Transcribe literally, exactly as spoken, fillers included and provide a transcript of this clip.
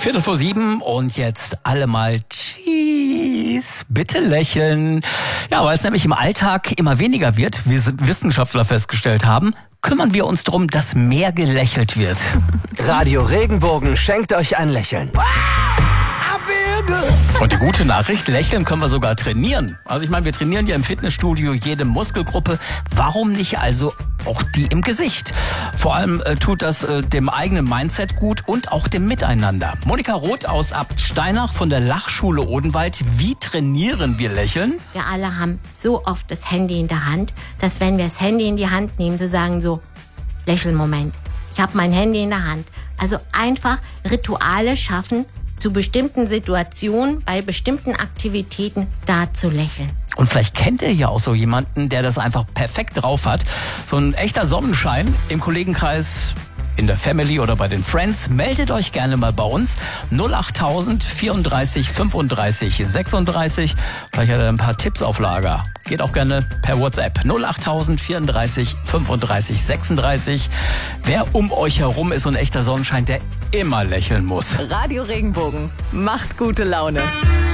Viertel vor sieben und jetzt alle mal Cheese. Bitte lächeln. Ja, weil es nämlich im Alltag immer weniger wird, wie Wissenschaftler festgestellt haben, kümmern wir uns darum, dass mehr gelächelt wird. Radio Regenbogen schenkt euch ein Lächeln. Und die gute Nachricht, lächeln können wir sogar trainieren. Also ich meine, wir trainieren ja im Fitnessstudio jede Muskelgruppe. Warum nicht also auch die im Gesicht? Vor allem äh, tut das äh, dem eigenen Mindset gut und auch dem Miteinander. Monika Roth aus Abt Steinach von der Lachschule Odenwald. Wie trainieren wir Lächeln? Wir alle haben so oft das Handy in der Hand, dass wenn wir das Handy in die Hand nehmen, zu sagen so, Lächelmoment, ich habe mein Handy in der Hand. Also einfach Rituale schaffen, zu bestimmten Situationen, bei bestimmten Aktivitäten da zu lächeln. Und vielleicht kennt ihr ja auch so jemanden, der das einfach perfekt drauf hat. So ein echter Sonnenschein im Kollegenkreis, in der Family oder bei den Friends. Meldet euch gerne mal bei uns. null acht tausend vierunddreißig fünfunddreißig sechsunddreißig. Vielleicht hat er ein paar Tipps auf Lager. Geht auch gerne per WhatsApp. null acht tausend vierunddreißig fünfunddreißig sechsunddreißig. Wer um euch herum ist so ein echter Sonnenschein, der immer lächeln muss. Radio Regenbogen macht gute Laune.